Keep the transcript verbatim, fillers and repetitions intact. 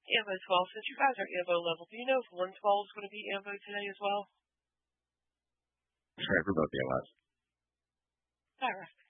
Ammo twelve, since you guys are ammo level, do you know if one twelve is going to be ammo today as well? Sure, for both B L S. Alright.